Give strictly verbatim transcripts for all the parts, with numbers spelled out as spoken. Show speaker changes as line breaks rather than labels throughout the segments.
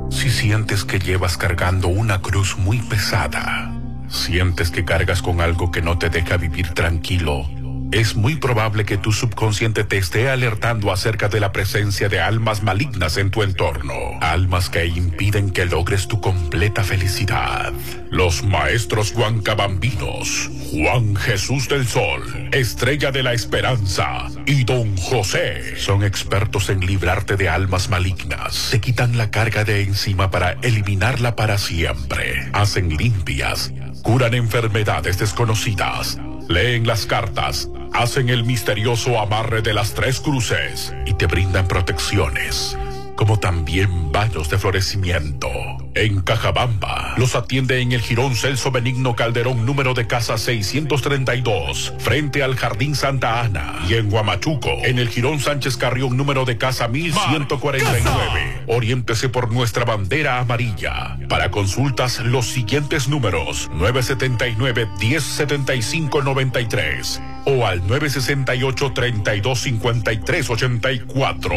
Si sientes que llevas cargando una cruz muy pesada, sientes que cargas con algo que no te deja vivir tranquilo, es muy probable que tu subconsciente te esté alertando acerca de la presencia de almas malignas en tu entorno. Almas que impiden que logres tu completa felicidad. Los maestros huancabambinos, Juan Jesús del Sol, Estrella de la Esperanza y Don José son expertos en librarte de almas malignas. Te quitan la carga de encima para eliminarla para siempre. Hacen limpias, curan enfermedades desconocidas, leen las cartas, hacen el misterioso amarre de las tres cruces y te brindan protecciones, como también baños de florecimiento. En Cajabamba los atiende en el Jirón Celso Benigno Calderón, número de casa seiscientos treinta y dos, frente al Jardín Santa Ana. Y en Huamachuco, en el Jirón Sánchez Carrión, número de casa mil ciento cuarenta y nueve. Oriéntese por nuestra bandera amarilla. Para consultas, los siguientes números: nueve setenta y nueve, diez setenta y cinco noventa y tres o al nueve sesenta y ocho, treinta y dos cincuenta y tres ochenta y cuatro.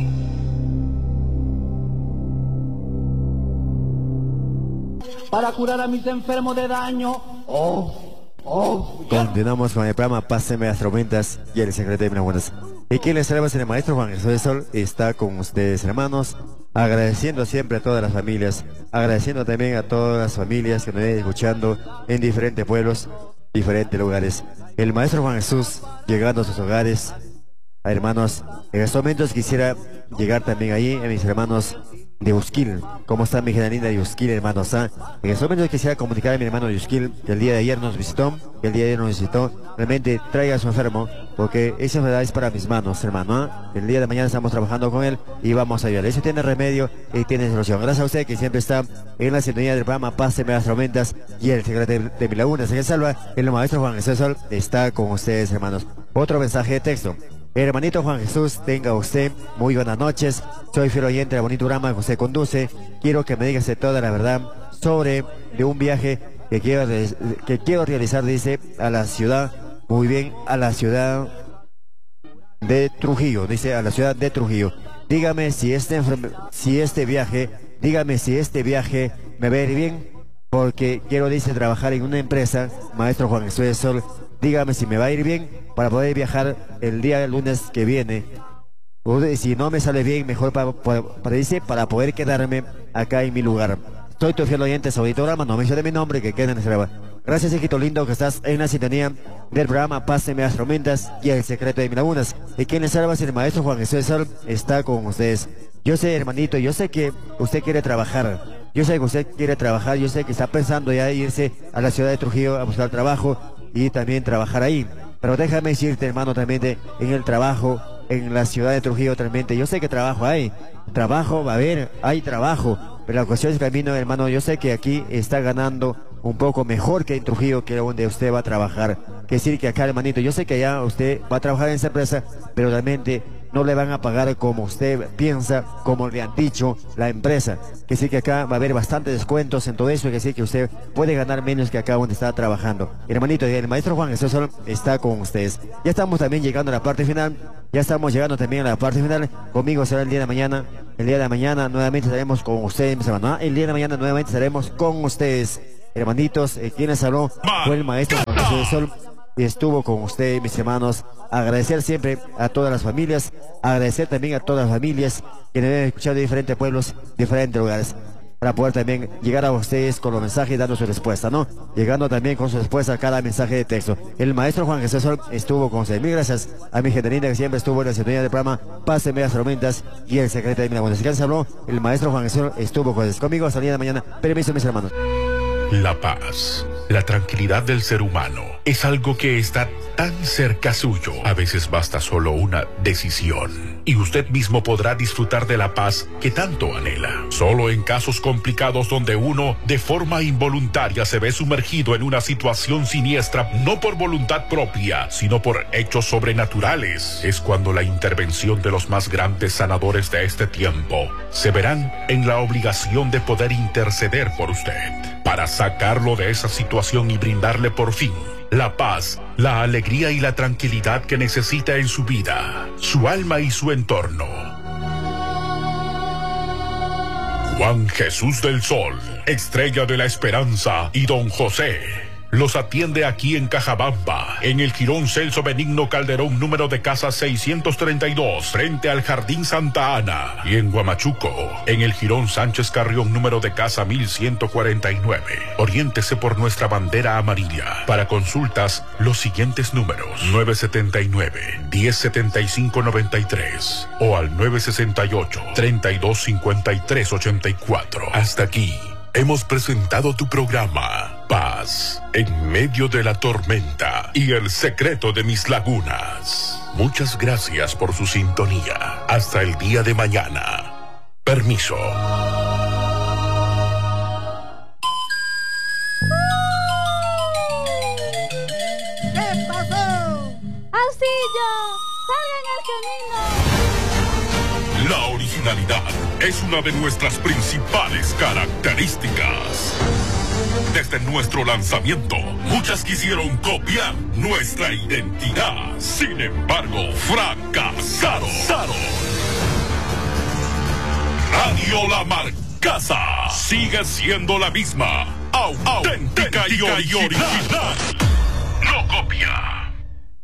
Para curar a mis enfermos de daño. Oh, oh.
Continuamos con el programa Páseme las tormentas y el secreto de mis buenas. Y quien les salva es el maestro Juan Jesús del Sol. Está con ustedes, hermanos, agradeciendo siempre a todas las familias, agradeciendo también a todas las familias que nos ven escuchando en diferentes pueblos, diferentes lugares. El maestro Juan Jesús llegando a sus hogares. Hermanos, en estos momentos quisiera llegar también ahí a mis hermanos de Usquil. ¿Cómo está mi generalina de Usquil, hermanos? ¿Ah? En estos momentos quisiera comunicar a mi hermano de Usquil que el día de ayer nos visitó, que el día de ayer nos visitó. Realmente traiga a su enfermo, porque esa enfermedad es para mis manos, hermano. ¿Ah? El día de mañana estamos trabajando con él y vamos a ayudarle. Eso tiene remedio y tiene solución. Gracias a usted que siempre está en la sintonía del programa Páseme las tormentas y el secreto de, de mi laguna. Se salva, el maestro Juan Jesús Sol está con ustedes, hermanos. Otro mensaje de texto. Hermanito Juan Jesús, tenga usted muy buenas noches. Soy fiel oyente del bonito programa que usted conduce. Quiero que me digas toda la verdad sobre de un viaje que quiero, que quiero realizar, dice, a la ciudad, muy bien, a la ciudad de Trujillo, dice, a la ciudad de Trujillo. Dígame si este, si este viaje, dígame si este viaje me va a ir bien, porque quiero, dice, trabajar en una empresa, maestro Juan Jesús del Sol. Dígame si me va a ir bien para poder viajar el día lunes que viene. O si no me sale bien, mejor para, para, para, dice, para poder quedarme acá en mi lugar. Soy tu fiel oyente, su programa, no mencione mi nombre, que quede en ese programa. Gracias, hijito lindo, que estás en la sintonía del programa Páseme las tormentas y el secreto de mis lagunas. Y quien les salva, si el maestro Juan Jesús del Sol está con ustedes. Yo sé, hermanito, yo sé que usted quiere trabajar. Yo sé que usted quiere trabajar, yo sé que está pensando ya irse a la ciudad de Trujillo a buscar trabajo y también trabajar ahí. Pero déjame decirte, hermano, también de, en el trabajo, en la ciudad de Trujillo, también, yo sé que trabajo hay, trabajo va a haber, hay trabajo, pero la cuestión es que, hermano, yo sé que aquí está ganando un poco mejor que en Trujillo, que es donde usted va a trabajar. Que decir que acá, hermanito, yo sé que allá usted va a trabajar en esa empresa, pero realmente no le van a pagar como usted piensa, como le han dicho la empresa. Que decir que acá va a haber bastantes descuentos en todo eso, que decir que usted puede ganar menos que acá donde está trabajando. Hermanito, el maestro Juan Jesús Sol está con ustedes. Ya estamos también llegando a la parte final, ya estamos llegando también a la parte final. Conmigo será el día de mañana, el día de mañana nuevamente estaremos con ustedes, mis hermanos. El día de mañana nuevamente estaremos con ustedes, hermanitos. Eh, quienes habló fue el maestro Juan Jesús Sol. Y estuvo con usted, mis hermanos. Agradecer siempre a todas las familias, agradecer también a todas las familias que nos han escuchado de diferentes pueblos, diferentes lugares, para poder también llegar a ustedes con los mensajes y dando su respuesta, ¿no? Llegando también con su respuesta a cada mensaje de texto. El maestro Juan Jesús Sol estuvo con ustedes. Mil gracias a mi gente linda que siempre estuvo en la sintonía del programa Páseme las tormentas y el secreto de mi laguna. Si se habló, el maestro Juan Jesús Sol estuvo con ustedes. Conmigo hasta el día de mañana. Permiso, mis hermanos.
La paz, la tranquilidad del ser humano es algo que está tan cerca suyo. A veces basta solo una decisión y usted mismo podrá disfrutar de la paz que tanto anhela. Solo en casos complicados donde uno de forma involuntaria se ve sumergido en una situación siniestra, no por voluntad propia, sino por hechos sobrenaturales, es cuando la intervención de los más grandes sanadores de este tiempo se verán en la obligación de poder interceder por usted, para sacarlo de esa situación y brindarle por fin la paz, la alegría y la tranquilidad que necesita en su vida, su alma y su entorno. Juan Jesús del Sol, Estrella de la Esperanza y Don José. Los atiende aquí en Cajabamba, en el Jirón Celso Benigno Calderón, número de casa seiscientos treinta y dos, frente al Jardín Santa Ana. Y en Guamachuco, en el Jirón Sánchez Carrión, número de casa mil ciento cuarenta y nueve. Oriéntese por nuestra bandera amarilla. Para consultas, los siguientes números: nueve setenta y nueve, diez setenta y cinco noventa y tres o al nueve sesenta y ocho, treinta y dos cincuenta y tres ochenta y cuatro. Hasta aquí hemos presentado tu programa Paz en medio de la tormenta y el secreto de mis lagunas. Muchas gracias por su sintonía. Hasta el día de mañana. Permiso.
¿Qué pasó?
¡Auxilio! ¡Salgan al camino!
La originalidad es una de nuestras principales características. Desde nuestro lanzamiento, muchas quisieron copiar nuestra identidad. Sin embargo, fracasaron. Radio La Marcaza sigue siendo la misma, auténtica y original. No copia.